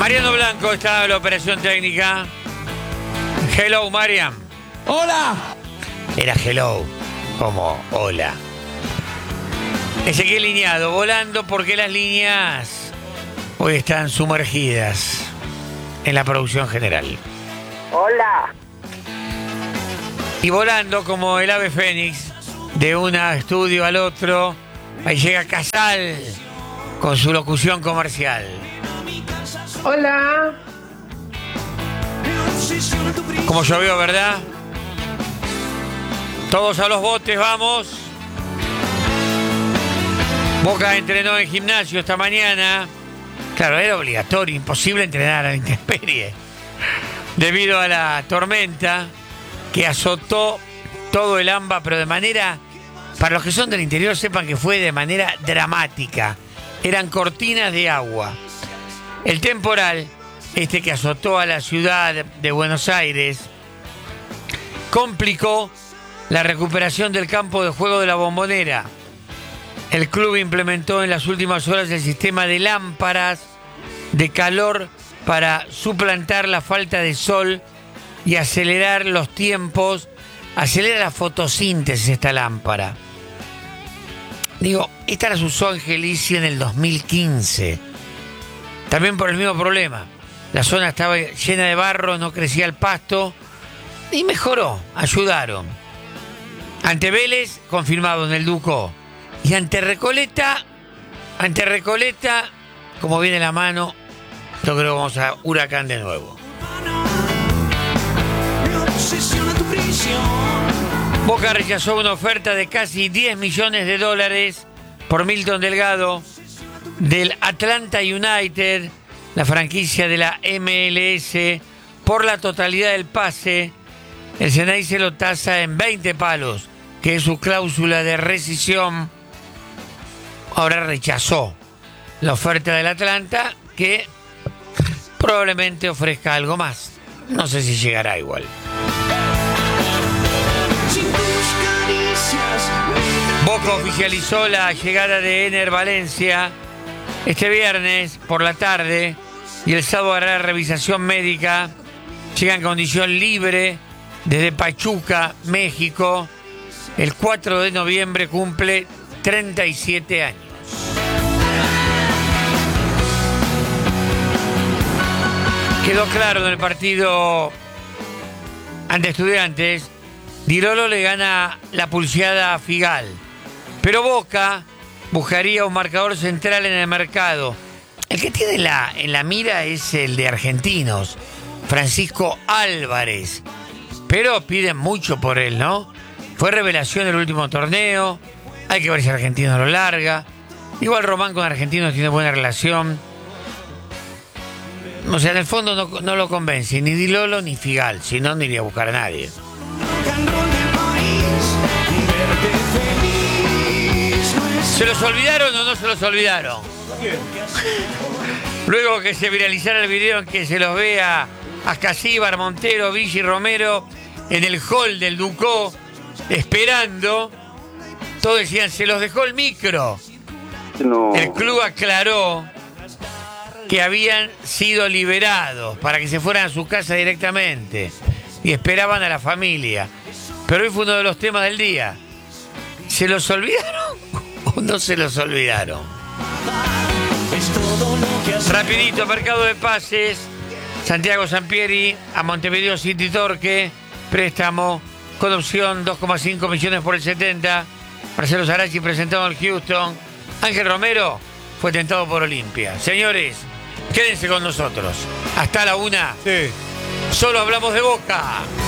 Mariano Blanco está en la operación técnica. Hello, Mariam. ¡Hola! Era hello, como hola. Ezequiel Liñado, volando porque las líneas hoy están sumergidas en la producción general. Hola. Y volando como el ave fénix de un estudio al otro, ahí llega Casal con su locución comercial. Hola. Como llovió, ¿verdad? Todos a los botes, vamos. Boca entrenó en gimnasio esta mañana. Claro, era obligatorio, imposible entrenar a la intemperie, debido a la tormenta que azotó todo el AMBA, pero de manera, para los que son del interior sepan que fue de manera dramática. Eran cortinas de agua. El temporal, que azotó a la ciudad de Buenos Aires, complicó la recuperación del campo de juego de La Bombonera. El club implementó en las últimas horas el sistema de lámparas de calor para suplantar la falta de sol y acelerar los tiempos, acelera la fotosíntesis esta lámpara. Digo, esta la usó Angelici en el 2015. También por el mismo problema. La zona estaba llena de barro, no crecía el pasto y mejoró, ayudaron. Ante Vélez, confirmado en el Ducó. Y ante Recoleta, como viene la mano, yo creo que vamos a Huracán de nuevo. Boca rechazó una oferta de casi $10 millones por Milton Delgado del Atlanta United, la franquicia de la MLS, por la totalidad del pase. El Ceney se lo tasa en 20 palos, que es su cláusula de rescisión. Ahora rechazó la oferta del Atlanta, que probablemente ofrezca algo más. No sé si llegará igual. Boca oficializó la llegada de Ener Valencia este viernes por la tarde y el sábado hará revisación médica. Llega en condición libre desde Pachuca, México. El 4 de noviembre cumple 37 años. Quedó claro en el partido ante Estudiantes, Di Lolo le gana la pulseada a Figal, pero Boca buscaría un marcador central en el mercado. El que tiene en la mira es el de Argentinos, Francisco Álvarez, pero piden mucho por él, ¿no? Fue revelación del último torneo, hay que ver si Argentinos lo larga. Igual Román con Argentinos tiene buena relación. O sea, en el fondo no lo convence ni Di Lolo ni Figal, si no, no iría a buscar a nadie. ¿Se los olvidaron o no se los olvidaron? Luego que se viralizara el video en que se los ve a Casíbar, Montero, Villa y Romero en el hall del Ducó, esperando, todos decían, se los dejó el micro. No. El club aclaró que habían sido liberados para que se fueran a su casa directamente y esperaban a la familia. Pero hoy fue uno de los temas del día. ¿Se los olvidaron o no se los olvidaron? Rapidito, mercado de pases. Santiago Sampieri a Montevideo City Torque. Préstamo con opción 2,5 millones por el 70. Marcelo Sarachi presentado en Houston. Ángel Romero fue tentado por Olimpia. Señores, quédense con nosotros. Hasta la 1. Sí. Solo hablamos de Boca.